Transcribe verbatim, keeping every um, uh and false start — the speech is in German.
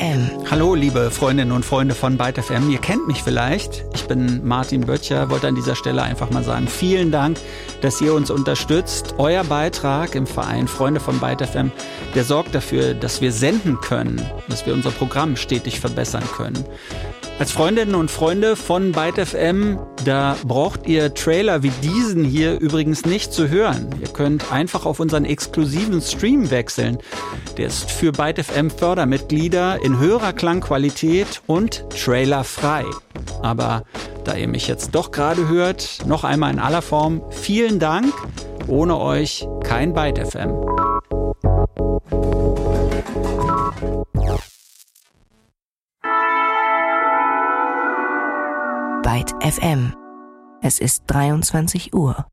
M. Hallo, liebe Freundinnen und Freunde von Byte F M. Ihr kennt mich vielleicht. Ich bin Martin Böttcher. Wollte an dieser Stelle einfach mal sagen, vielen Dank, dass ihr uns unterstützt. Euer Beitrag im Verein Freunde von Byte F M, der sorgt dafür, dass wir senden können, dass wir unser Programm stetig verbessern können. Als Freundinnen und Freunde von Byte F M, da braucht ihr Trailer wie diesen hier übrigens nicht zu hören. Ihr könnt einfach auf unseren exklusiven Stream wechseln. Der ist für Byte F M Fördermitglieder in höherer Klangqualität und trailerfrei. Aber da ihr mich jetzt doch gerade hört, noch einmal in aller Form, vielen Dank. Ohne euch kein Byte F M. Byte F M. Es ist dreiundzwanzig Uhr.